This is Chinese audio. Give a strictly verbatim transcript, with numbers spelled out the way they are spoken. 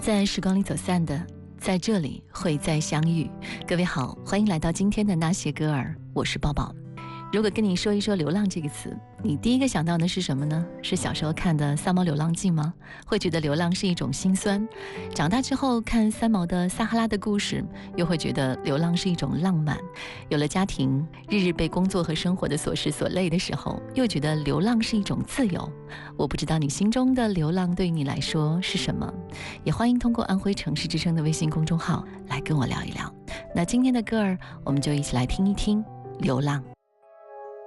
在时光里走散的，在这里会再相遇。各位好，欢迎来到今天的那些歌儿，我是抱抱。如果跟你说一说流浪这个词，你第一个想到的是什么呢？是小时候看的三毛流浪记吗？会觉得流浪是一种心酸。长大之后看三毛的撒哈拉的故事，又会觉得流浪是一种浪漫。有了家庭，日日被工作和生活的琐事所累的时候，又觉得流浪是一种自由。我不知道你心中的流浪对于你来说是什么，也欢迎通过安徽城市之声的微信公众号来跟我聊一聊。那今天的歌儿，我们就一起来听一听流浪。